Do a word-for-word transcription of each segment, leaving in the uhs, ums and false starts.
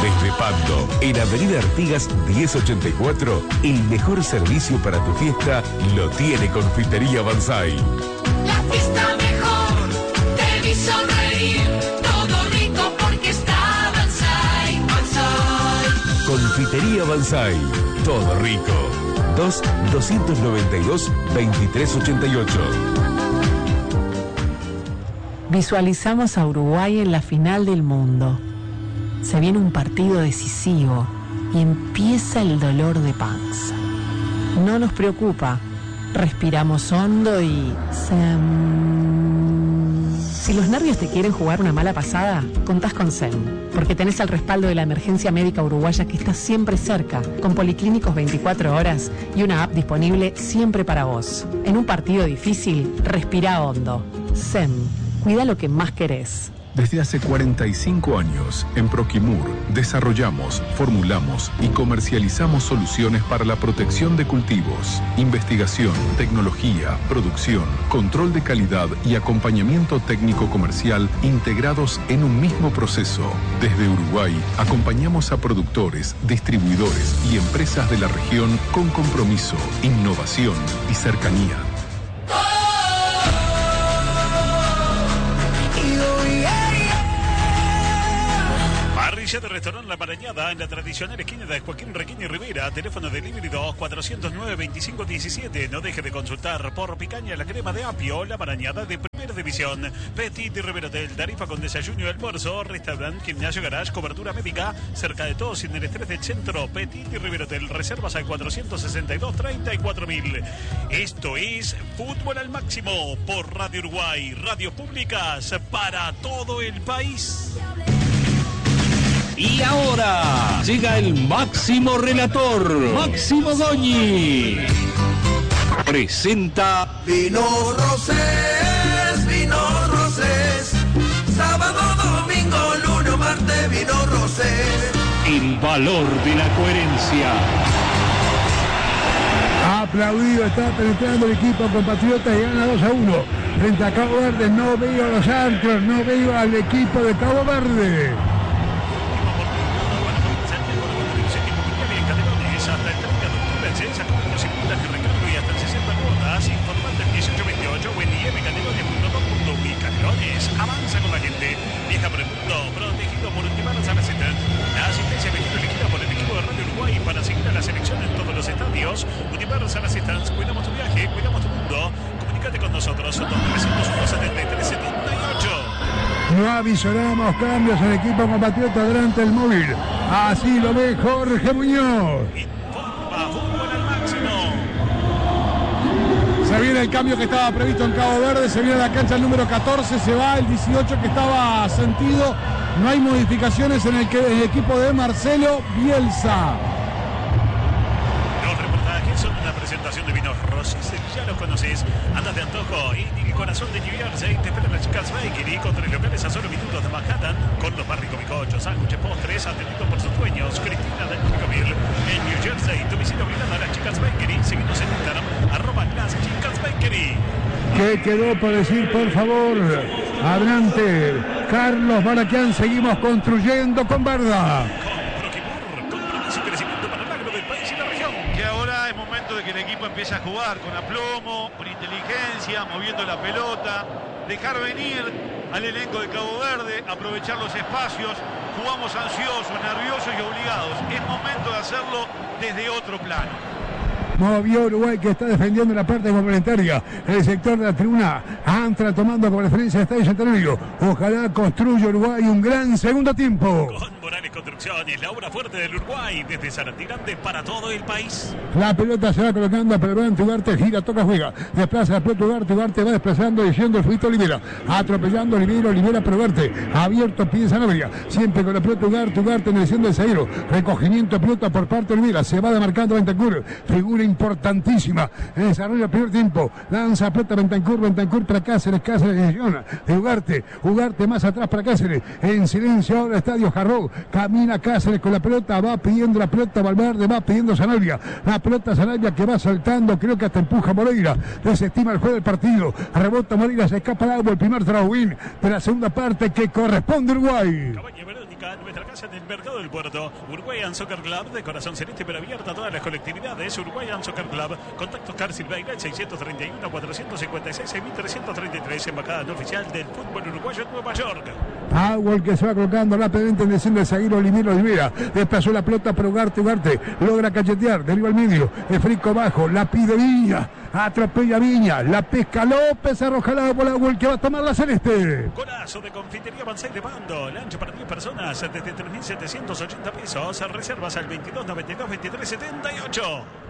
Desde Pando, en Avenida Artigas diez ochenta y cuatro, el mejor servicio para tu fiesta lo tiene Confitería Banzai. La fiesta mejor, te vi sonreír, todo rico porque está Banzai, Banzai. Confitería Banzai, todo rico. dos doscientos noventa y dos veintitrés ochenta y ocho. Visualizamos a Uruguay en la final del mundo. Se viene un partido decisivo y empieza el dolor de panza. No nos preocupa, respiramos hondo y... Si los nervios te quieren jugar una mala pasada, contás con S E M, porque tenés el respaldo de la emergencia médica uruguaya que está siempre cerca, con policlínicos veinticuatro horas y una app disponible siempre para vos. En un partido difícil, respirá hondo. S E M, cuida lo que más querés. Desde hace cuarenta y cinco años, en Proquimur, desarrollamos, formulamos y comercializamos soluciones para la protección de cultivos, investigación, tecnología, producción, control de calidad y acompañamiento técnico comercial integrados en un mismo proceso. Desde Uruguay, acompañamos a productores, distribuidores y empresas de la región con compromiso, innovación y cercanía. De Restaurante La Marañada en la tradicional esquina de Joaquín Requín y Rivera. Teléfono delivery dos cuatrocientos nueve veinticinco diecisiete. No deje de consultar por picaña la crema de apio. La Marañada de primera división. Petit y Rivera Hotel. Tarifa con desayuno y almuerzo. Restaurante, gimnasio, garage, cobertura médica. Cerca de todos sin el estrés del centro. Petit y Rivera Hotel. Reservas al cuatrocientos sesenta y dos treinta y cuatro mil. Esto es Fútbol al Máximo por Radio Uruguay. Radios públicas para todo el país. Y ahora llega el máximo relator, Máximo Goñi. Presenta Vino Rosés, Vino Rosés. Sábado, domingo, lunes, martes, Vino Rosés. El valor de la coherencia. Aplaudido, está penetrando el equipo compatriota y gana dos a uno. Frente a Cabo Verde, no veo a los árbitros, no veo al equipo de Cabo Verde. Avanza con la gente, viaja por el mundo, protegido por Ultimar Salaceta. La asistencia venido elegida por el equipo de Radio Uruguay para seguir a la selección en todos los estadios. Ultimar Salaceta, cuidamos tu viaje, cuidamos tu mundo. Comunícate con nosotros, dos trescientos uno setenta y tres setenta y ocho. No avisoramos cambios en el equipo compatriota durante el móvil. Así lo ve Jorge Muñoz. Informa Fútbol al Máximo. Se viene el cambio que estaba previsto en Cabo Verde, se viene a la cancha el número catorce, se va el dieciocho que estaba sentido. No hay modificaciones en el, que, el equipo de Marcelo Bielsa. Los reportajes son una presentación de Vinos Rosés, ya los conoces. Andas de antojo y el corazón de New Jersey te esperan las chicas Bakery con tres locales a solo minutos de Manhattan, con los más ricos bizcochos, sándwiches, postres, atendidos por sus dueños. Cristina del Chicomil en New Jersey, domicilio obligado a las chicas Bakery. Seguimos en Instagram, arroba las chicas Bakery. ¿Qué quedó por decir, por favor? Adelante, Carlos Baraquián, seguimos construyendo con Barda. Que el equipo empiece a jugar con aplomo, con inteligencia, moviendo la pelota, dejar venir al elenco de Cabo Verde, aprovechar los espacios. Jugamos ansiosos, nerviosos y obligados. Es momento de hacerlo desde otro plano. Movió Uruguay, que está defendiendo la parte complementaria. El sector de la tribuna. Antra tomando como referencia el Estadio Centenario. Ojalá construya Uruguay un gran segundo tiempo. Con Morales Construcciones, la obra fuerte del Uruguay, desde Sarandí Grande para todo el país. La pelota se va colocando, pero va en Ugarte, gira, toca, juega. Desplaza la pelota Ugarte, Ugarte va desplazando, diciendo el fuito Olivera. Atropellando Olivera, Olivera, pero Ugarte. Abierto, pide Sanabria. Siempre con la pelota Ugarte, Ugarte en el centro del zaguero. Recogimiento de pelota por parte de Olivera. Se va demarcando Bentancur. Figura importantísima en el desarrollo del primer tiempo. Lanza pelota Bentancur, Bentancur para Cáceres, Cáceres lesiona de Ugarte, Ugarte más atrás para Cáceres. En silencio ahora Estadio Jarró. Camina Cáceres con la pelota, va pidiendo la pelota Valverde, va pidiendo Sanabria. La pelota Sanabria que va saltando, creo que hasta empuja Moreira. Desestima el juego del partido. Rebota Moreira, se escapa al agua el primer trabuín de la segunda parte que corresponde a Uruguay. Cabaña Verónica, nuestra casa en el Mercado del Puerto. Uruguayan Soccer Club, de corazón celeste pero abierta a todas las colectividades. Uruguayan Soccer Club. Contactos Car Silveira, seiscientos treinta y uno, cuatrocientos cincuenta y seis, seis mil trescientos treinta y tres. Embajada no oficial del fútbol uruguayo en Nueva York. Agua que se va colocando rápidamente en desciende el zaguero Olivero Olivera. Desplazó la pelota para Ugarte. Ugarte logra cachetear, deriva al medio. De Frico bajo, la pide Viña. Atropella Viña, la pesca López, arroja la bola, el que va a tomar la celeste. Golazo de Confitería Banzai de Pando. Lancha para diez personas desde tres mil setecientos ochenta pesos. Reservas al veintidós noventa y dos veintitrés setenta y ocho.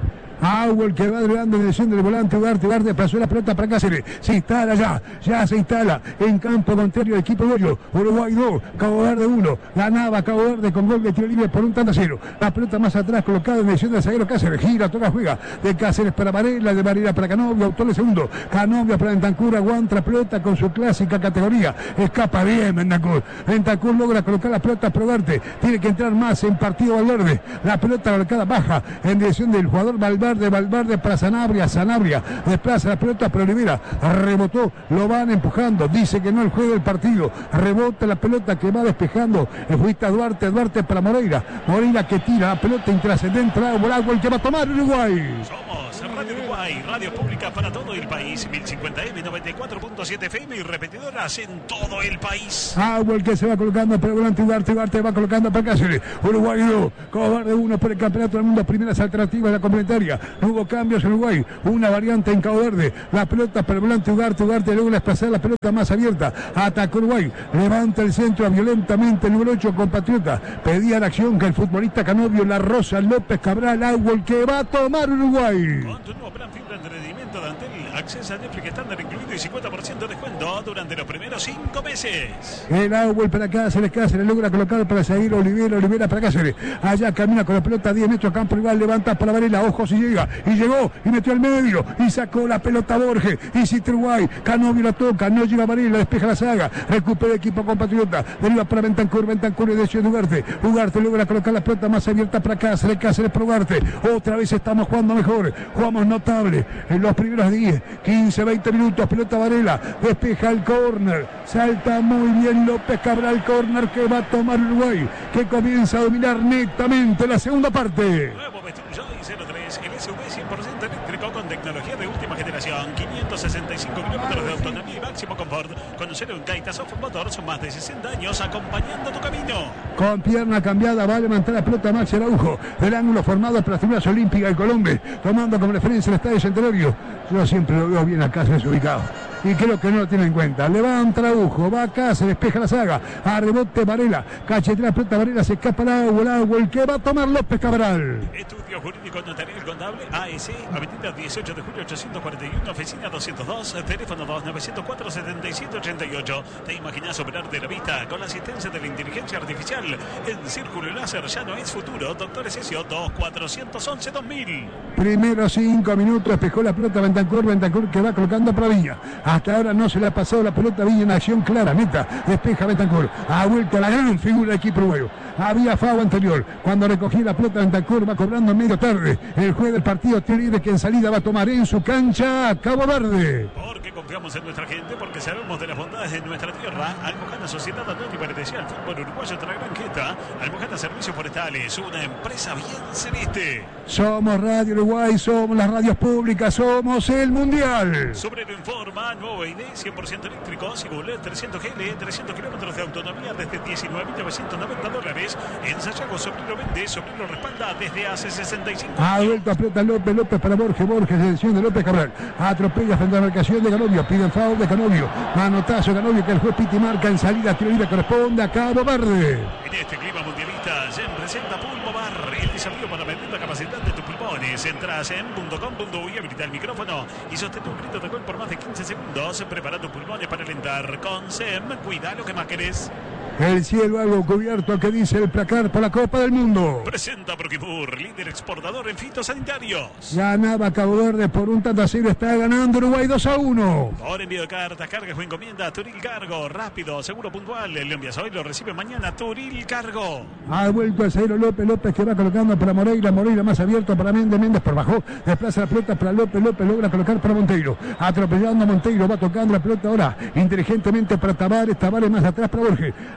Agua el que va dribando en dirección del volante. Ugarte, Ugarte pasó la pelota para Cáceres. Se instala ya, ya se instala en campo contrario del equipo uruguayo. Uruguay dos, Cabo Verde uno. Ganaba Cabo Verde con gol de tiro libre por un tanto a cero. La pelota más atrás colocada en dirección del zaguero Cáceres. Gira, toca, juega. De Cáceres para Varela, de Varela para Canovio. Autor de segundo. Canovio para Bentancur. Aguanta la pelota con su clásica categoría. Escapa bien Bentancur. Bentancur logra colocar la pelota para Ugarte. Tiene que entrar más en partido Valverde. La pelota colocada baja en dirección del jugador Valverde. De Valverde para Sanabria, Sanabria desplaza la pelota para Olivera, rebotó, lo van empujando, dice que no el juego del partido, rebota la pelota que va despejando, fuiste a Duarte, Duarte para Moreira, Moreira que tira la pelota intrascendente, el que va a tomar Uruguay. Somos Radio Uruguay, radio pública para todo el país, mil cincuenta M, noventa y cuatro punto siete F M y repetidoras en todo el país. Agua el que se va colocando para volante Ugarte, Ugarte va colocando para Cáceres, Uruguay dos, Cobarde uno por el campeonato del mundo, primeras alternativas de la complementaria. No hubo cambios en Uruguay, una variante en Cabo Verde, la pelota para el volante Ugarte, Ugarte logra desplazar la pelota más abierta, ataca Uruguay, levanta el centro violentamente el número ocho compatriota, pedía la acción que el futbolista Canovio, La Rosa, López Cabral, Agua el que va a tomar Uruguay. Con tu nuevo plan fibra de rendimiento de Antel, acceso a Netflix estándar incluido y cincuenta por ciento de descuento durante los primeros cinco meses. El Agua para Cáceres, Cáceres logra colocar para seguir Olivera, Olivera para Cáceres, allá camina con la pelota a diez metros, campo rival, levanta para Varela, ojo si llega, y llegó, y metió al medio, y sacó la pelota Borges, y si Uruguay, Canovio la toca, no llega Varela, despeja la saga, recupera el equipo compatriota, deriva para Bentancur, Bentancur y decide Ugarte, Ugarte logra colocar la pelota más abierta para Cáceres, Cáceres para Ugarte, otra vez estamos jugando mejor, jugamos notable, en los primeros diez, quince, veinte minutos, pelota Varela, despeja el córner, salta muy bien López Cabral, córner que va a tomar Uruguay, que comienza a dominar netamente la segunda parte. Nuevo Vesturjoy cero tres, el S U V cien por ciento eléctrico con tecnología de última generación, quinientos sesenta y cinco kilómetros de autonomía y máximo confort. Conocelo en Caitasoft Motors, son más de sesenta años acompañando tu camino. Con pierna cambiada va a levantar la pelota Maxi Araujo, del ángulo formado por las figuras olímpicas de Colombia, tomando como referencia el Estadio Centenario. Yo siempre lo veo bien acá desubicado y creo que no lo tiene en cuenta. Levanta Araujo, va acá, se despeja la saga, a rebote Varela, cachetea la pelota Varela, se escapa el agua, el agua, el que va a tomar López Cabral. Estudio Jurídico Notarial Contable A S, Avenida dieciocho de julio ochocientos cuarenta y uno, oficina doscientos dos, teléfono dos nueve cero cuatro, setenta y siete ochenta y ocho. ¿Te imaginas operarte la vista con la asistencia de la inteligencia artificial? En Círculo Láser ya no es futuro. Doctores S O dos cuatrocientos once dos mil. Primeros cinco minutos, despejó la pelota Bentancur, Bentancur que va colocando para Viña. Hasta ahora no se le ha pasado la pelota a Viña en acción clara, neta. Despeja Bentancur. Ha vuelto a la gran figura del equipo uruguayo. Había FAO anterior. Cuando recogía la pelota Bentancur va cobrando medio tarde. El juez del partido tiene libre que en salida va a tomar en su cancha Cabo Verde. Porque confiamos en nuestra gente, porque sabemos de las bondades de nuestra tierra. Almojana Sociedad Anónima pertenece al fútbol uruguayo de la Granjeta. Almojana Servicios Forestales, una empresa bien celeste. Somos Radio Uruguay, somos las radios públicas, somos el Mundial. Sobre lo informa, nuevo I D, cien por ciento eléctrico, Sigulé trescientos G L, trescientos kilómetros de autonomía desde diecinueve mil novecientos noventa dólares. En Sayago, Sobrino vende, Sobrino respalda desde hace sesenta y cinco años. Ha vuelto a pelota López, López para Borges, Borges, selección de López Cabral. Atropella frente a la marcación de Canovio, piden favor de Canovio. Manotazo Canovio que el juez Piti marca en salida, tiro libre, corresponde a Cabo Verde. En este clima mundialista, Yen presenta Pulmobar, el desafío para medir la capacidad de tus pulmones. Entras en punto com punto uy, habilita el micrófono y sostén un grito de gol por más de quince segundos. Prepara tus pulmones para alentar. Con SEM, cuida lo que más querés. El cielo algo cubierto que dice el placar por la Copa del Mundo. Presenta Proquimur, líder exportador en fitosanitarios. Ganaba Cabo Verde por un tanto a cero, está ganando Uruguay dos a uno. Por envío de cartas, cargas o encomienda, Turil Cargo, rápido, seguro, puntual. Lo envías hoy, lo recibe mañana, Turil Cargo. Ha vuelto el zaguero López, López que va colocando para Moreira, Moreira más abierto para Méndez, Méndez por bajo, desplaza la pelota para López, López logra colocar para Monteiro, atropellando a Monteiro, va tocando la pelota ahora inteligentemente para Tavares, Tavares más atrás para Borges.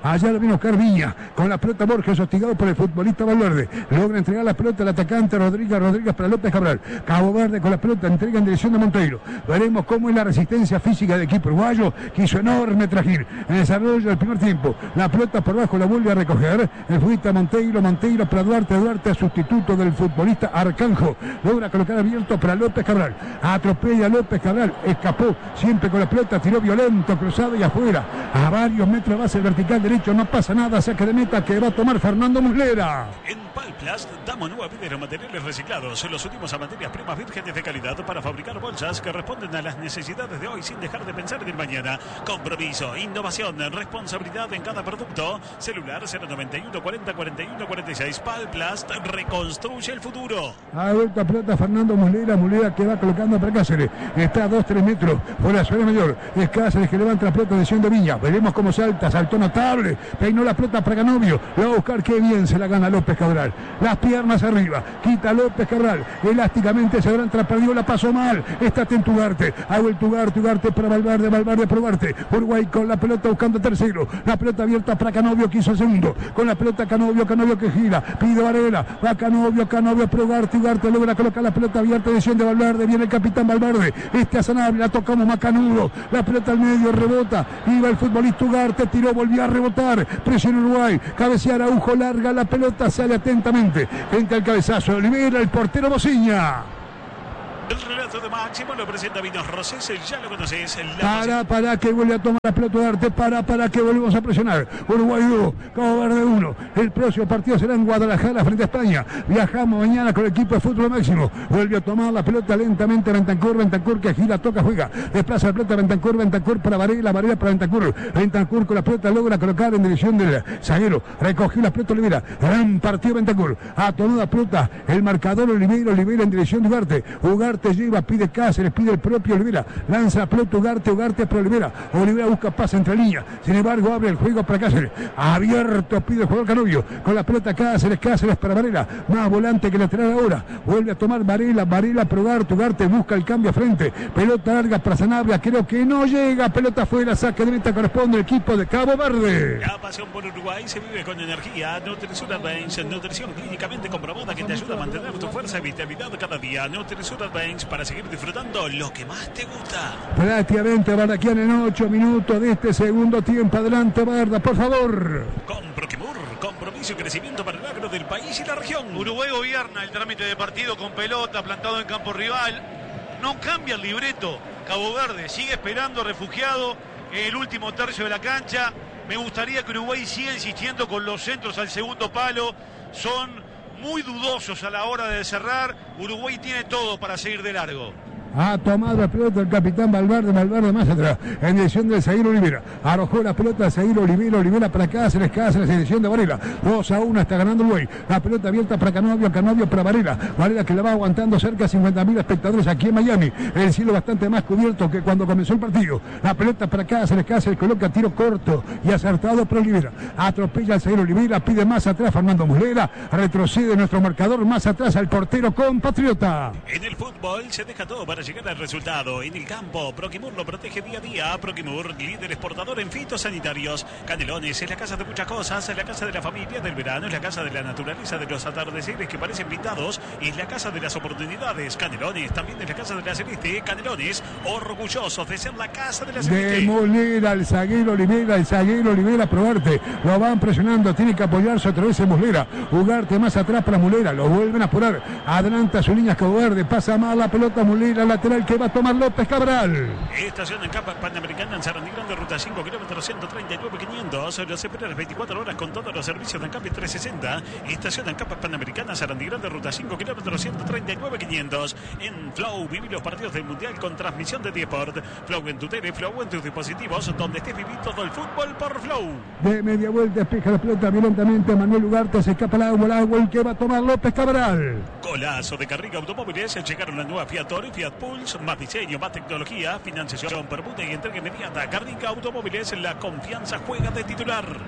Allá lo viene Oscar Viña. Con la pelota Borges, hostigado por el futbolista Valverde. Logra entregar la pelota al atacante Rodríguez Rodríguez para López Cabral. Cabo Verde con la pelota entrega en dirección de Monteiro. Veremos cómo es la resistencia física del equipo uruguayo, que hizo enorme trajín en el desarrollo del primer tiempo. La pelota por bajo la vuelve a recoger el futbolista Monteiro. Monteiro para Duarte. Duarte, sustituto del futbolista Arcanjo. Logra colocar abierto para López Cabral. Atropella a López Cabral. Escapó siempre con la pelota. Tiró violento, cruzado y afuera. A varios metros base el vertical derecho. No pasa nada. Saque de meta que va a tomar Fernando Muslera. En Palplast damos nueva vida a materiales reciclados. Los últimos a materias primas vírgenes de calidad para fabricar bolsas que responden a las necesidades de hoy sin dejar de pensar en el mañana. Compromiso, innovación, responsabilidad en cada producto. Celular cero noventa y uno cuarenta cuarenta y uno cuarenta y seis. Palplast reconstruye el futuro. Ha vuelto a pelota Fernando Muslera. Muslera que va colocando para Cáceres. Está a dos tres metros por la zona mayor. Es Cáceres que levanta la pelota de Sion de Viña. Veremos cómo salta. Saltó notable. Peinó la pelota para Canovio. Lo va a buscar. Qué bien se la gana López Cabral. Las piernas arriba. Quita López Cabral. Elásticamente se habrá perdió. La pasó mal. Está atento Ugarte. Ha vuelto Ugarte. Ugarte para Valverde. Valverde para Ugarte. Uruguay con la pelota buscando tercero. La pelota abierta para Canovio que hizo el segundo. Con la pelota Canovio. Canovio que gira. Pide Varela. Va Canovio. Canovio para Ugarte. Ugarte logra colocar la pelota abierta. Decisión de Valverde. Viene el capitán Valverde. Este a Sanabria. La tocamos Macanudo. La pelota al medio. Rebota. Iba el futbolista Ugarte. Tiró. Volvió a rebotar. Presión Uruguay. Cabecea Araujo. Larga la pelota. Sale atentamente. Frente al cabezazo de Olivera. El portero Mociña. El relato de Máximo lo presenta Vinos Rosés, ya lo conoces. Para, para que vuelve a tomar la pelota de Arte, para, para que volvemos a presionar. Uruguay dos, Cabo Verde uno. El próximo partido será en Guadalajara frente a España. Viajamos mañana con el equipo de fútbol máximo. Vuelve a tomar la pelota lentamente Bentancur, Bentancur que gira, toca, juega. Desplaza la pelota Bentancur, Bentancur para Varela, Varela para Bentancur. Bentancur con la pelota logra colocar en dirección del zaguero. Recogió la pelota Olivera. Gran partido Bentancur. Ha tomado la pelota el marcador Olivera, Olivera en dirección de Ugarte. Ugarte lleva, pide Cáceres, pide el propio Olivera, lanza la pelota Ugarte, Ugarte para Olivera, Olivera busca pase entre líneas, sin embargo abre el juego para Cáceres, abierto pide el jugador Canovio, con la pelota Cáceres, Cáceres para Varela, más volante que lateral ahora, vuelve a tomar Varela, Varela para Ugarte, Ugarte busca el cambio a frente, pelota larga para Sanabria, creo que no llega, pelota afuera, saque de meta, corresponde al equipo de Cabo Verde. La pasión por Uruguay se vive con energía. Nutrición Advance, nutrición clínicamente comprobada que te ayuda a mantener tu fuerza y vitalidad cada día. Nutrición Advance para seguir disfrutando lo que más te gusta. Prácticamente Barraquian en ocho minutos de este segundo tiempo. Adelante Barda, por favor. Con Proquimur, compromiso y crecimiento para el agro del país y la región. Uruguay gobierna el trámite de partido con pelota, plantado en campo rival. No cambia el libreto. Cabo Verde sigue esperando, refugiado en el último tercio de la cancha. Me gustaría que Uruguay siga insistiendo con los centros al segundo palo. Son muy dudosos a la hora de cerrar. Uruguay tiene todo para seguir de largo. Ha tomado la pelota el capitán Valverde, Valverde más atrás, en dirección del Zaguiro Olivera. Arrojó la pelota al Zaguiro Olivera, Olivera para Cáceres, Cáceres en dirección de Varela. dos a uno está ganando Uruguay. La pelota abierta para Canovio, Canovio para Varela. Varela que la va aguantando cerca de cincuenta mil espectadores aquí en Miami. El cielo bastante más cubierto que cuando comenzó el partido. La pelota para Cáceres, Cáceres coloca tiro corto y acertado para Olivera. Atropella al Zaguiro Olivera, pide más atrás Fernando Muslera. Retrocede nuestro marcador más atrás al portero compatriota. En el fútbol se deja todo para llegar al resultado. En el campo, Proquimur lo protege día a día. Proquimur, líder exportador en fitosanitarios. Canelones es la casa de muchas cosas, es la casa de la familia del verano, es la casa de la naturaleza, de los atardeceres que parecen pintados, es la casa de las oportunidades. Canelones también es la casa de la celeste. Canelones, orgullosos de ser la casa de la celeste. De Muslera, el zaguero Olivera, el zaguero Olivera, probarte. Lo van presionando, tiene que apoyarse otra vez en Muslera. Ugarte más atrás para Muslera, lo vuelven a apurar. Adelanta su línea Cabo Verde, pasa mal la pelota Muslera, lateral que va a tomar López Cabral. Estación en Capa Panamericana en Sarandí Grande, ruta cinco, kilómetros ciento treinta y nueve quinientos. Los espera las veinticuatro horas con todos los servicios de Ancap trescientos sesenta. Estación en Capa Panamericana, Sarandí Grande, ruta cinco, kilómetros ciento treinta y nueve quinientos. En Flow, viví los partidos del Mundial con transmisión de Diesport. Flow en tu tele, Flow en tus dispositivos, donde estés viviendo todo el fútbol por Flow. De media vuelta, despeja la pelota violentamente. Manuel Ugarte se escapa el agua, el agua, el que va a tomar López Cabral. Golazo de Carriga Automóviles. Llegaron la nueva Fiat Toro y Fiat Pulse. Más diseño, más tecnología, financiación, permuta y entrega inmediata. Carriga Automóviles, la confianza juega de titular.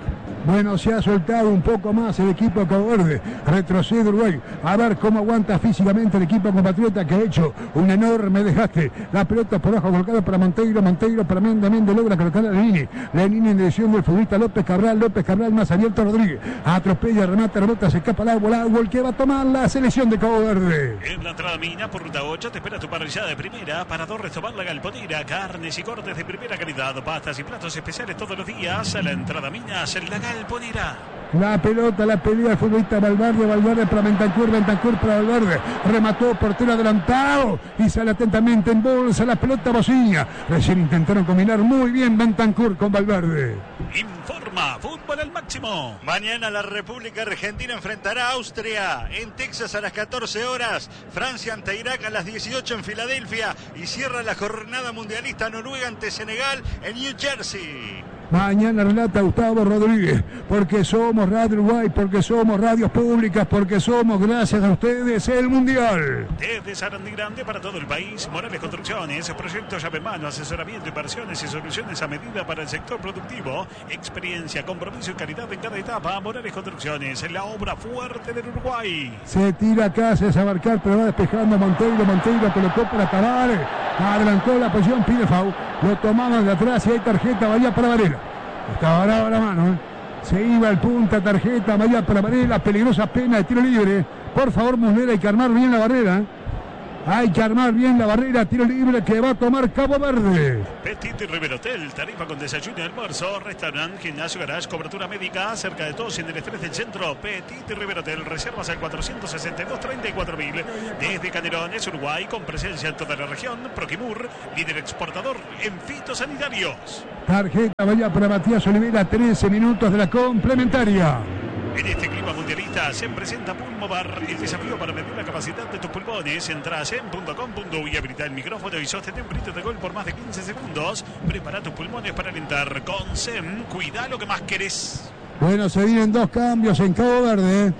Bueno, se ha soltado un poco más el equipo de Cabo Verde. Retrocede Uruguay. A ver cómo aguanta físicamente el equipo compatriota, que ha hecho un enorme desgaste. La pelota por abajo colocada para Monteiro. Monteiro para Méndez. Méndez logra colocar a Lenini. Lenini en dirección del futbolista López Cabral. López Cabral más abierto a Rodríguez. Atropella, remata, rebota, se escapa al agua. El agua el que va a tomar la selección de Cabo Verde. En la entrada Mina por ruta ocho te espera tu parrillada de primera. Parador Restaurant La Galponera. Carnes y cortes de primera calidad. Pastas y platos especiales todos los días. A la entrada Minas en La Galponera. La pelota, la pelea el futbolista Valverde, Valverde para Bentancur, Bentancur para Valverde, remató, portero adelantado y sale atentamente en bolsa la pelota Bociña. Recién intentaron combinar muy bien Bentancur con Valverde. Informa Fútbol al Máximo. Mañana la República Argentina enfrentará a Austria en Texas a las catorce horas, Francia ante Irak a las dieciocho en Filadelfia y cierra la jornada mundialista Noruega ante Senegal en New Jersey. Mañana relata Gustavo Rodríguez, porque somos Radio Uruguay, porque somos radios públicas, porque somos, gracias a ustedes, el Mundial. Desde Sarandí Grande para todo el país, Morales Construcciones, proyectos llave en mano, asesoramiento, inversiones y soluciones a medida para el sector productivo, experiencia, compromiso y calidad en cada etapa. Morales Construcciones, la obra fuerte del Uruguay. Se tira Cáceres a marcar, pero va despejando Monteiro, Monteiro colocó para Tavares, adelantó la posición, pide foul, lo tomaban de atrás y hay tarjeta, vaya para Varela. Estaba brava la mano, ¿eh? Se iba el punta, tarjeta, María para Varela, peligrosa pena de tiro libre. Por favor, Muslera, hay que armar bien la barrera, ¿eh? Hay que armar bien la barrera, tiro libre que va a tomar Cabo Verde. Petit River Hotel, tarifa con desayuno y almuerzo, restaurante, gimnasio, garage, cobertura médica, cerca de todos en el estrés del centro. Petit River Hotel, reservas al cuatrocientos sesenta y dos, treinta y cuatro mil. Desde Canelones, Uruguay, con presencia en toda la región. Proquimur, líder exportador en fitosanitarios. Tarjeta vaya para Matías Olivera, trece minutos de la complementaria. En este clima mundialista se presenta Pulmobar, el desafío para medir la capacidad de tus pulmones. Entra a sem punto com punto uy, habilita el micrófono y sostén un grito de gol por más de quince segundos. Prepara tus pulmones para alentar. Con SEM, cuida lo que más querés. Bueno, se vienen dos cambios en Cabo Verde.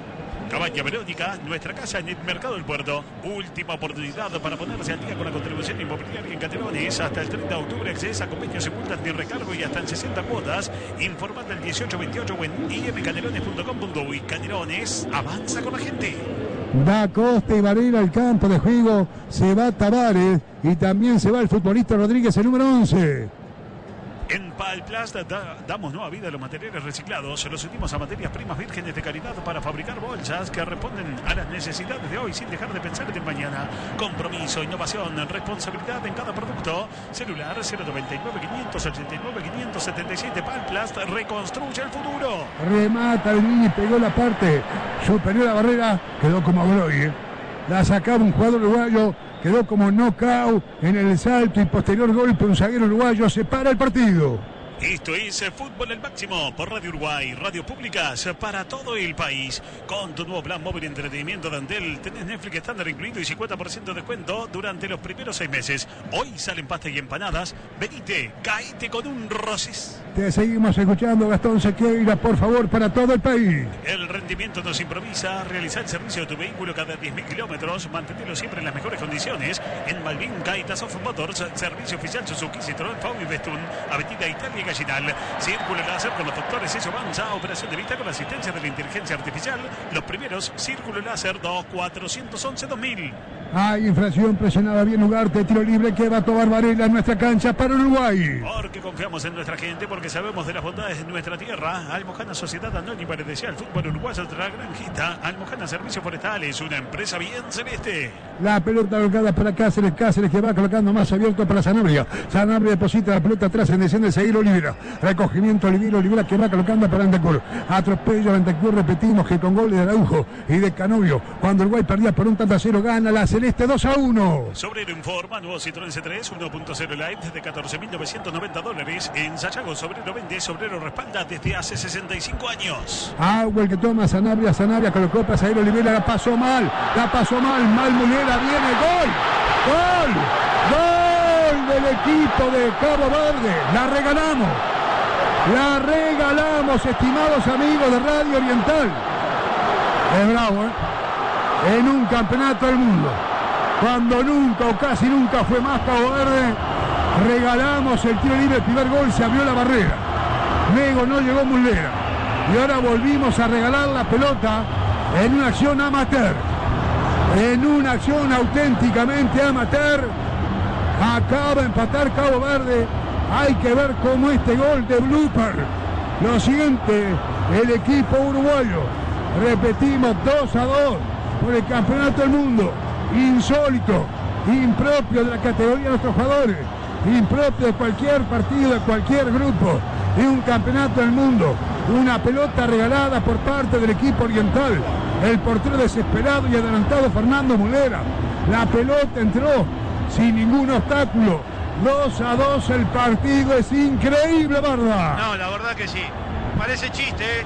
Cabaña Verónica, nuestra casa en el Mercado del Puerto. Última oportunidad para ponerse al día con la contribución inmobiliaria en Canelones. Hasta el treinta de octubre accedes a convenios sin multas ni recargo y hasta en sesenta cuotas. Informate al dieciocho veintiocho o en i m canelones punto com punto uy. Canelones, avanza con la gente. Da Costa y Varela al campo de juego. Se va Tavares y también se va el futbolista Rodríguez, el número once. En Palplast da, damos nueva vida a los materiales reciclados. Los unimos a materias primas vírgenes de calidad para fabricar bolsas que responden a las necesidades de hoy sin dejar de pensar en el mañana. Compromiso, innovación, responsabilidad en cada producto. Celular cero noventa y nueve, quinientos ochenta y nueve, quinientos setenta y siete. Palplast reconstruye el futuro. Remata el Vini, pegó la parte superior a la barrera. Quedó como Groy, ¿eh? La sacaba un jugador uruguayo. Quedó como knockout en el salto y posterior golpe. Un zaguero uruguayo separa el partido. Esto es Fútbol al Máximo por Radio Uruguay, radio públicas para todo el país. Con tu nuevo plan móvil de entretenimiento de Antel, tenés Netflix estándar incluido y cincuenta por ciento de descuento durante los primeros seis meses. Hoy salen pastas y empanadas. Venite, caíte con un Roces. Te seguimos escuchando, Gastón Sequeira, por favor, para todo el país. El rendimiento nos improvisa. Realiza el servicio de tu vehículo cada diez mil kilómetros. Manténlo siempre en las mejores condiciones. En Malvin, Gaitas of Motors, servicio oficial Suzuki, Citroën, Fau y Bestun, Avenida Italia y Gallinal. Círculo láser con los doctores Eso Banza. Operación de vista con la asistencia de la inteligencia artificial. Los primeros, Círculo láser dos cuatrocientos once dos mil. Hay infracción, presionaba bien Ugarte, tiro libre que va a tomar Varela en nuestra cancha para Uruguay. Porque confiamos en nuestra gente, porque sabemos de las bondades de nuestra tierra. Almojana Sociedad Anónima le desea al fútbol uruguayo otra granjita. Almojana Servicios Forestales, una empresa bien celeste. La pelota colocada para Cáceres, Cáceres que va colocando más abierto para Sanabria. Sanabria deposita la pelota atrás en desciende de seguir Olivera. Recogimiento Olivera, Olivera que va colocando para Bentancur. Atropello Bentancur, repetimos que con goles de Araujo y de Canovio. Cuando Uruguay perdía por un tanto a cero, gana la celeste dos a uno. Sobrero informa, nuevo Citroën C tres uno punto cero Light de catorce mil novecientos noventa dólares. En Sayago Sobrero vende, Sobrero respalda desde hace sesenta y cinco años. Agua el que toma Sanabria, Sanabria colocó para Zaire Olivera, la pasó mal, la pasó mal, mal Mulera, viene gol, gol, gol del equipo de Cabo Verde. La regalamos, la regalamos, estimados amigos de Radio Oriental. Es bravo, ¿eh? En un campeonato del mundo, cuando nunca o casi nunca fue más Cabo Verde, regalamos el tiro libre, el primer gol, se abrió la barrera. Luego no llegó Mulera. Y ahora volvimos a regalar la pelota en una acción amateur. En una acción auténticamente amateur. Acaba de empatar Cabo Verde. Hay que ver cómo este gol de blooper lo siente el equipo uruguayo. Repetimos, dos a dos por el campeonato del mundo. Insólito, impropio de la categoría de nuestros jugadores, impropio de cualquier partido, de cualquier grupo, de un campeonato del mundo. Una pelota regalada por parte del equipo oriental. El portero desesperado y adelantado Fernando Mulera. La pelota entró sin ningún obstáculo. dos a dos el partido, es increíble, Barda. No, la verdad que sí. Parece chiste, ¿eh?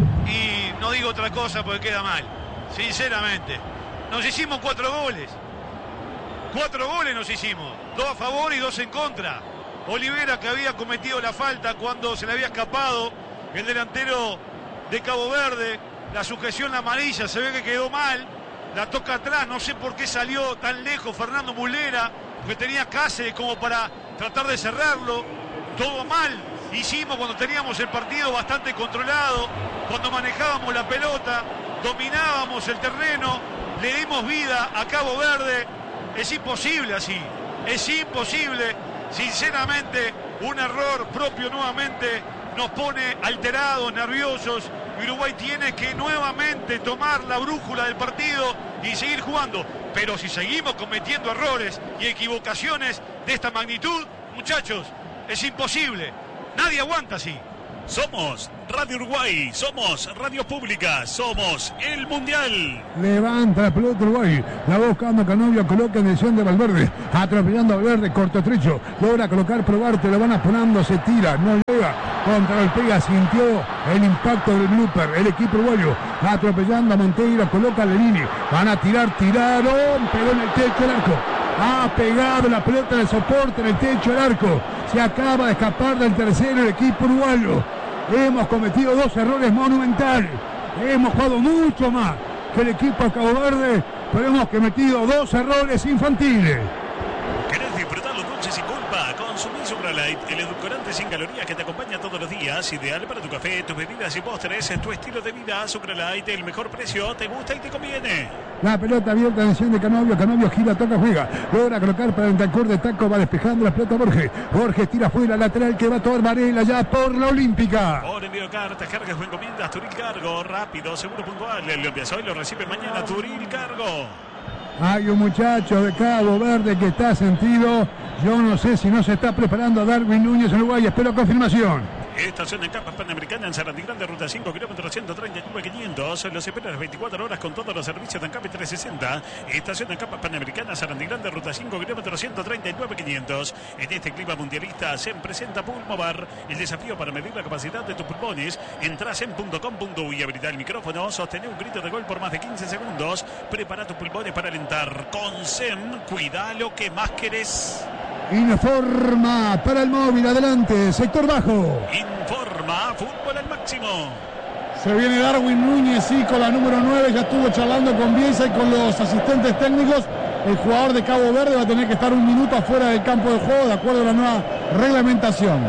Y no digo otra cosa porque queda mal. Sinceramente. Nos hicimos cuatro goles. Cuatro goles nos hicimos. Dos a favor y dos en contra. Olivera, que había cometido la falta cuando se le había escapado el delantero de Cabo Verde. La sujeción amarilla, se ve que quedó mal. La toca atrás, no sé por qué salió tan lejos Fernando Mulera, porque tenía Cáceres como para tratar de cerrarlo. Todo mal hicimos cuando teníamos el partido bastante controlado, cuando manejábamos la pelota, dominábamos el terreno, le dimos vida a Cabo Verde. Es imposible así, es imposible. Sinceramente, un error propio nuevamente nos pone alterados, nerviosos. Uruguay tiene que nuevamente tomar la brújula del partido y seguir jugando. Pero si seguimos cometiendo errores y equivocaciones de esta magnitud, muchachos, es imposible. Nadie aguanta así. Somos Radio Uruguay, somos Radio Pública, somos el Mundial. Levanta la pelota Uruguay, la va buscando Canovio, coloca en dirección de Valverde, atropellando a Valverde, corto trecho, logra colocar Probarte, lo van apurando, se tira, no llega, contra el pega, sintió el impacto del blooper, el equipo uruguayo, atropellando a Monteiro, coloca a Lenini, van a tirar, tiraron, pegó en el techo del arco. Ha pegado la pelota en el soporte, en el techo del arco. Se acaba de escapar del tercero el equipo uruguayo. Hemos cometido dos errores monumentales. Hemos jugado mucho más que el equipo de Cabo Verde, pero hemos cometido dos errores infantiles. ¿Querés disfrutar los dulces sin culpa? Consumí Supralight, el edulcorante sin calorías que te acompaña todos los días, ideal para tu café, tus bebidas y postres, tu estilo de vida. Supralight, el mejor precio, te gusta y te conviene. La pelota abierta en dirección de Canovio, Canovio gira, toca, juega, logra colocar para el Bentancur de Taco, va despejando la pelota Borges, Borges tira fuera, lateral que va a tomar Varela ya por la Olímpica. Por envío de cartas, cargas o encomiendas, Turil Cargo, rápido, seguro, puntual. Lo empieza hoy, lo recibe mañana, Turil Cargo. Hay un muchacho de Cabo Verde que está sentido. Yo no sé si no se está preparando a Darwin Núñez en Uruguay. Espero confirmación. Estación en Capa Panamericana en Sarandí Grande, ruta cinco, kilómetros ciento treinta y nueve quinientos. Los espera las veinticuatro horas con todos los servicios de Ancape trescientos sesenta. Estación en Capa Panamericana, Sarandí Grande, ruta cinco, kilómetros ciento treinta y nueve quinientos. En este clima mundialista se presenta Pulmovar, el desafío para medir la capacidad de tus pulmones. Entra en punto com punto u y habilita el micrófono. Sostener un grito de gol por más de quince segundos. Prepara tus pulmones para alentar. Con SEM, cuida lo que más querés. Informa para el móvil, adelante, sector bajo. Informa, fútbol al máximo. Se viene Darwin Núñez y con la número nueve ya estuvo charlando con Bielsa y con los asistentes técnicos. El jugador de Cabo Verde va a tener que estar un minuto afuera del campo de juego de acuerdo a la nueva reglamentación.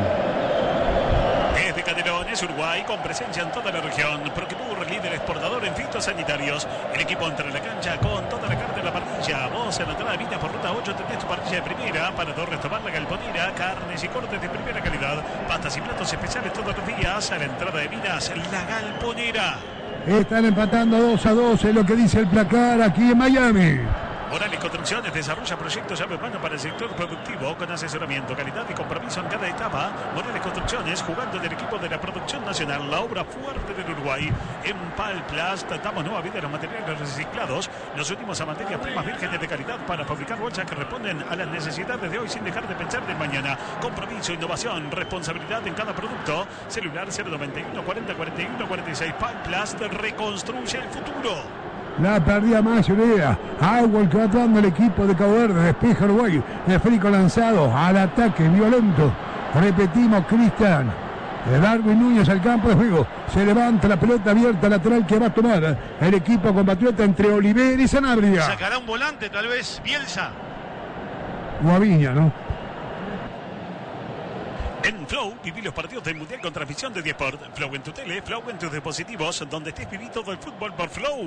Desde Canelones, Uruguay, con presencia en toda la región. Proquimur, líder exportador en fitosanitarios. El equipo entra en la cancha con toda la carne en la parrilla. Vos en la entrada de Viña por ruta ocho tenés tu parrilla de primera. Para Torres tomar la Galponera. Carnes y cortes de primera calidad. Pastas y platos especiales todos los días. A la entrada de Vinas, la Galponera. Están empatando dos a dos, es lo que dice el placar aquí en Miami. Morales Construcciones desarrolla proyectos llave en mano para el sector productivo con asesoramiento, calidad y compromiso en cada etapa. Morales Construcciones, jugando en el equipo de la producción nacional, la obra fuerte del Uruguay. En Palplast damos nueva vida a los materiales reciclados. Nos unimos a materias primas vírgenes de calidad para fabricar bolsas que responden a las necesidades de hoy sin dejar de pensar del mañana. Compromiso, innovación, responsabilidad en cada producto. Celular cero noventa y uno cuarenta cuarenta y uno cuarenta y seis. Palplast reconstruye el futuro. La perdía más Urea. Agua el que va dando el equipo de Cabo Verde. Despeja Uruguay. Esférico lanzado al ataque violento. Repetimos, Cristian. Darwin Núñez al campo de juego. Se levanta la pelota abierta lateral que va a tomar el equipo compatriota entre Oliver y Sanabria. Sacará un volante, tal vez Bielsa. Guaviña, ¿no? En Flow, viví los partidos del Mundial con transmisión de Diesport. Flow en tu tele, Flow en tus dispositivos, donde estés viví todo el fútbol por Flow.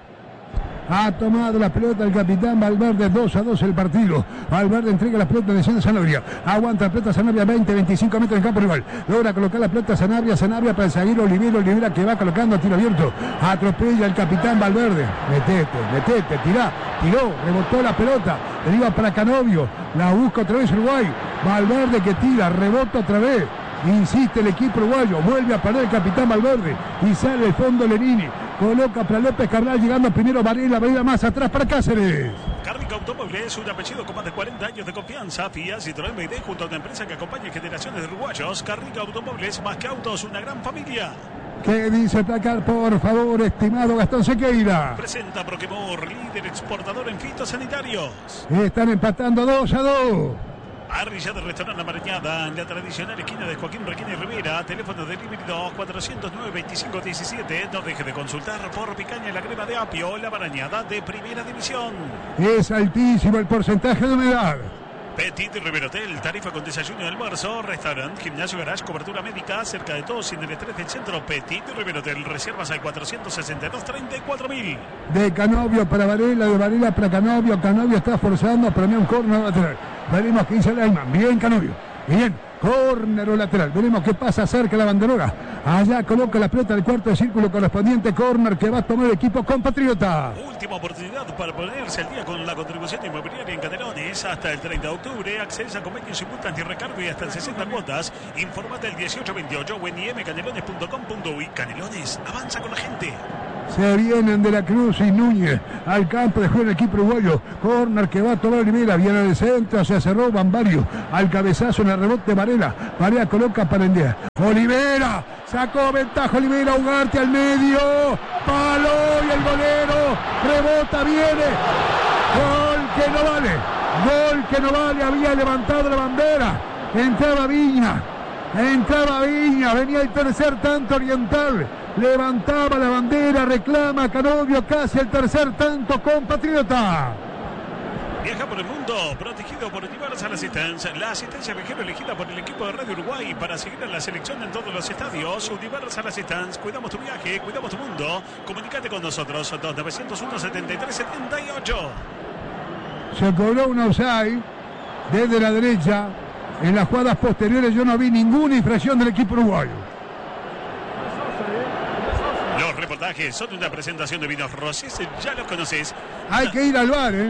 Ha tomado la pelota el capitán Valverde, dos a dos el partido. Valverde entrega la pelota, desciende Sanabria. Aguanta la pelota Sanabria, veinte, veinticinco metros del campo rival. Logra colocar la pelota Sanabria, Sanabria para el zaguero Olivera, Olivera que va colocando a tiro abierto. Atropella el capitán Valverde. Metete, metete, tirá, tiró, rebotó la pelota. Deriva para Canovio, la busca otra vez Uruguay. Valverde que tira, rebota otra vez. Insiste el equipo uruguayo, vuelve a parar el capitán Valverde y sale el fondo Lenini. Coloca para López Carnal, llegando primero Varela, Varela más atrás para Cáceres. Cárnica Automóviles, un apellido con más de cuarenta años de confianza. Fiat, Citroën, B Y D, junto a una empresa que acompaña generaciones de uruguayos. Cárnica Automóviles, más que autos, una gran familia. ¿Qué dice placar, por favor, estimado Gastón Sequeira? Presenta Proquemor, líder exportador en fitosanitarios. Están empatando dos a dos. Parrilla de Restaurante La Marañada, en la tradicional esquina de Joaquín Requena y Rivera. Teléfono de delivery dos cuatrocientos nueve veinticinco diecisiete. No deje de consultar por picaña la crema de apio, La Marañada de primera división. Es altísimo el porcentaje de humedad. Petit River Hotel, tarifa con desayuno de almuerzo, restaurante, gimnasio, garage, cobertura médica, cerca de todos sin el estrés del centro. Petit River Hotel, reservas al cuatrocientos sesenta y dos, treinta y cuatro mil. De Canovio para Varela, de Varela para Canovio. Canovio está forzando, premia un córner lateral. Veremos qué dice el Ayman. Bien Canovio, bien. Córner lateral. Veremos qué pasa cerca la bandera. Allá coloca la pelota del cuarto de círculo correspondiente. Córner que va a tomar el equipo compatriota. Última oportunidad para ponerse al día con la contribución inmobiliaria en Canelones. Hasta el treinta de octubre. Accedes a convenios y multas de recargo y hasta el sesenta cuotas. Informate el dieciocho veintiocho o en i m canelones punto com punto u y. Canelones, avanza con la gente. Se vienen de la Cruz y Núñez al campo de juego el equipo uruguayo. Córner que va a tomar Olivera. Viene del centro, se cerró Van varios. Al cabezazo en el rebote Varela. Varela coloca para el día. Olivera. Sacó ventaja Olivera. Ugarte al medio. Palo y el golero. Rebota, viene. Gol que no vale. Gol que no vale. Había levantado la bandera. Entraba Viña. Entraba Viña. Venía el tercer tanto Oriental. Levantaba la bandera, reclama Canovio, casi el tercer tanto compatriota. Viaja por el mundo, protegido por Universal Assistance, la asistencia viajero elegida por el equipo de Radio Uruguay para seguir a la selección en todos los estadios. Universal Assistance, cuidamos tu viaje, cuidamos tu mundo. Comunicate con nosotros, dos nueve cero uno, setenta y tres setenta y ocho. Se cobró un offside desde la derecha. En las jugadas posteriores yo no vi ninguna infracción del equipo uruguayo. Los reportajes son una presentación de Vinos Roses, ya los conoces. Hay que ir al V A R, ¿eh?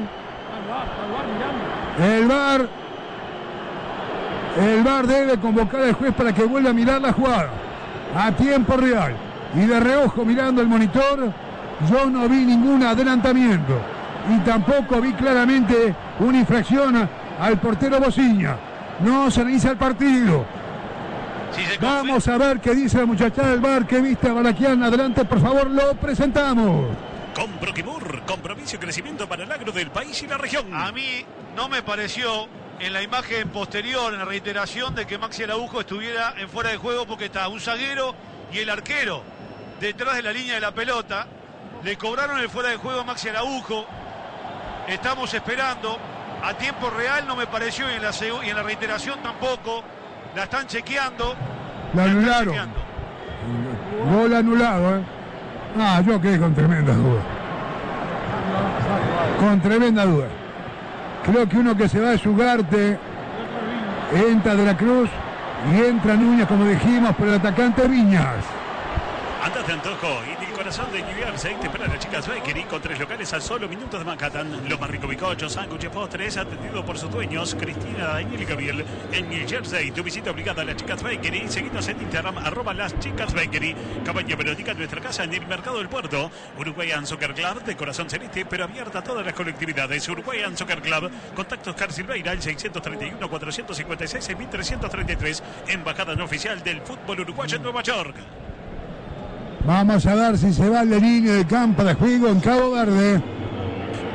El V A R El V A R debe convocar al juez para que vuelva a mirar la jugada a tiempo real. Y de reojo mirando el monitor, yo no vi ningún adelantamiento. Y tampoco vi claramente una infracción al portero Bociña. No se analiza el partido. Vamos a ver qué dice la muchachada del V A R que viste a Balaquian. Adelante, por favor, lo presentamos. Con Proquimur, compromiso y crecimiento para el agro del país y la región. A mí no me pareció en la imagen posterior, en la reiteración, de que Maxi Araujo estuviera en fuera de juego porque está un zaguero y el arquero detrás de la línea de la pelota. Le cobraron el fuera de juego a Maxi Araujo. Estamos esperando. A tiempo real no me pareció y en la, y en la reiteración tampoco. La están chequeando. La anularon. Gol anulado, ¿eh? Ah, yo quedé con tremenda duda. Con tremenda duda. Creo que uno que se va es Ugarte. Entra de la Cruz y entra Núñez, como dijimos, por el atacante Viñas. Andate antojo y del corazón de New Jersey te espera la Chicas Bakery con tres locales a solo minutos de Manhattan. Los más ricos bizcochos, sándwiches, postres atendidos por sus dueños Cristina, Daniel y Gabriel en New Jersey. Tu visita obligada a la Chicas Bakery. Seguinos en Instagram arroba las Chicas Bakery. Cabaña Verónica en nuestra casa en el Mercado del Puerto. Uruguayan Soccer Club de corazón celeste pero abierta a todas las colectividades. Uruguayan Soccer Club. Contactos Car Silveira al seiscientos treinta y uno, cuatrocientos cincuenta y seis, seis mil trescientos treinta y tres. Embajada no oficial del fútbol uruguayo en Nueva York. Vamos a ver si se va la línea de campo de juego en Cabo Verde.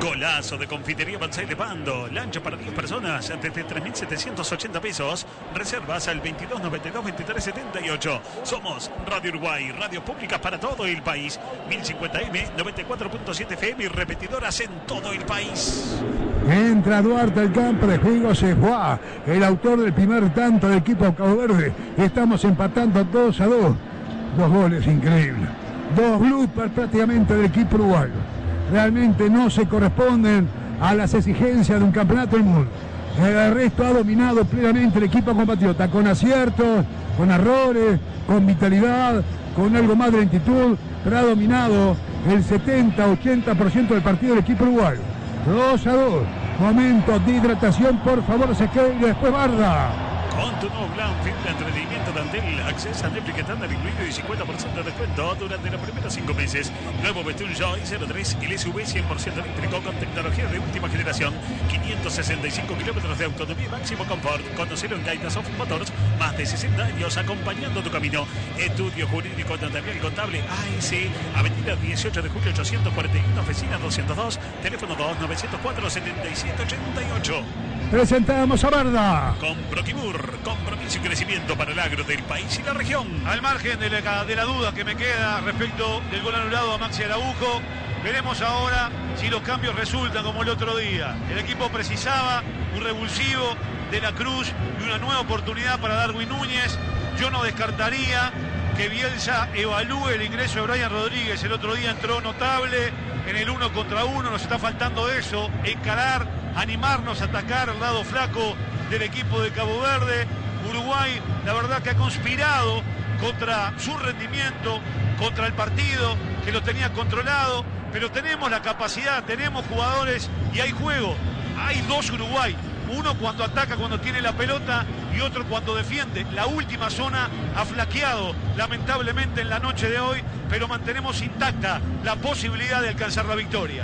Golazo de Confitería Banzai de Pando. Lancha para diez personas desde tres mil setecientos ochenta pesos. Reservas al veintidós noventa y dos veintitrés setenta y ocho. Somos Radio Uruguay, radio pública para todo el país. mil cincuenta eme, noventa y cuatro punto siete F M y repetidoras en todo el país. Entra Duarte al campo de juego, se fue el autor del primer tanto del equipo Cabo Verde. Estamos empatando dos a dos. Dos goles increíbles. Dos bloopers prácticamente del equipo uruguayo. Realmente no se corresponden a las exigencias de un campeonato del mundo. El resto ha dominado plenamente el equipo compatriota, con aciertos, con errores, con vitalidad, con algo más de lentitud, pero ha dominado el setenta ochenta por ciento del partido del equipo uruguayo. dos a dos. Momento de hidratación, por favor, se quede y después Barda. Con tu nuevo plan Fin de Entretenimiento Tantel, acceso a Netflix estándar incluido y cincuenta por ciento de descuento durante los primeros cinco meses. Nuevo Bestun Joy cero tres L S V cien por ciento eléctrico con tecnología de última generación. quinientos sesenta y cinco kilómetros de autonomía y máximo confort. Conocelo en Gaitas of Motors. Más de sesenta años acompañando tu camino. Estudio jurídico notarial y contable A S. Avenida dieciocho de julio ochocientos cuarenta y uno, oficina doscientos dos. Teléfono dos nueve cero cuatro setenta y siete ochenta y ocho. Presentamos a Barda. Con Proquimur, compromiso y crecimiento para el agro del país y la región. Al margen de la, de la duda que me queda respecto del gol anulado a Maxi Araujo, veremos ahora si los cambios resultan como el otro día. El equipo precisaba un revulsivo de la Cruz y una nueva oportunidad para Darwin Núñez. Yo no descartaría que Bielsa evalúe el ingreso de Brian Rodríguez. El otro día entró notable en el uno contra uno. Nos está faltando eso, encarar, animarnos a atacar al lado flaco del equipo de Cabo Verde. Uruguay, la verdad que ha conspirado contra su rendimiento, contra el partido, que lo tenía controlado, pero tenemos la capacidad, tenemos jugadores y hay juego. Hay dos Uruguay, uno cuando ataca, cuando tiene la pelota, y otro cuando defiende. La última zona ha flaqueado lamentablemente en la noche de hoy, pero mantenemos intacta la posibilidad de alcanzar la victoria.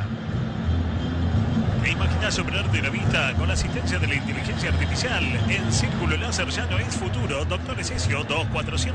¿Te imaginas operarte la vista con la asistencia de la inteligencia artificial? El círculo láser ya no es futuro. Doctor Esesio, dos cuatrocientos